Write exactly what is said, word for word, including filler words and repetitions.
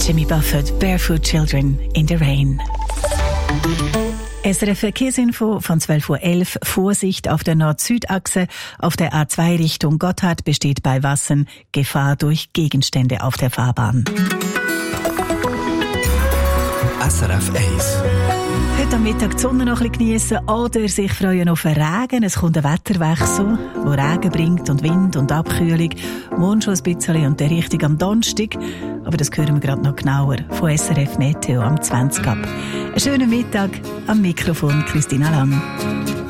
Jimmy Buffett, Barefoot Children in the Rain. S R F Verkehrsinfo von zwölf Uhr elf. Vorsicht auf der Nord-Süd-Achse. Auf der A zwei Richtung Gotthard besteht bei Wassen Gefahr durch Gegenstände auf der Fahrbahn. S R F eins. Heute am Mittag die Sonne noch ein bisschen geniessen oder sich freuen auf den Regen. Es kommt ein Wetterwechsel, der Regen bringt und Wind und Abkühlung. Morgen schon ein bisschen und der Richtung am Donnerstag. Aber das hören wir gerade noch genauer von S R F Meteo am zwanzig ab. Einen schönen Mittag, am Mikrofon Christina Lang.